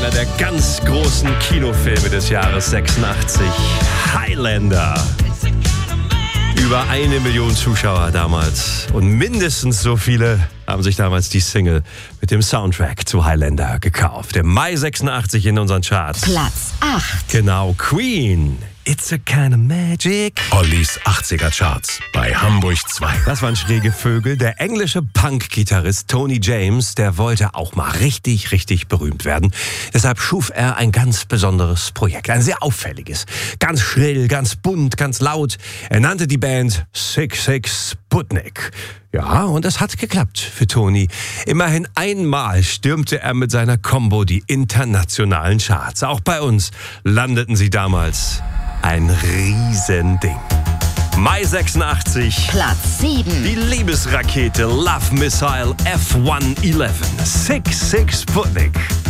einer der ganz großen Kinofilme des Jahres 86. Highlander. Über 1 Million Zuschauer damals. Und mindestens so viele haben sich damals die Single mit dem Soundtrack zu Highlander gekauft. Im Mai 86 in unseren Charts. Platz 8. Genau, Queen. It's a kind of magic. Ollis 80er Charts bei Hamburg 2. Das waren schräge Vögel. Der englische Punk-Gitarrist Tony James, der wollte auch mal richtig berühmt werden. Deshalb schuf er ein ganz besonderes Projekt. Ein sehr auffälliges. Ganz schrill, ganz bunt, ganz laut. Er nannte die Band 66 Sputnik. Ja, und es hat geklappt für Tony. Immerhin einmal stürmte er mit seiner Combo die internationalen Charts. Auch bei uns landeten sie damals. Ein Riesending. Mai 86. Platz 7. Die Liebesrakete Love Missile F-111. 66 Sputnik.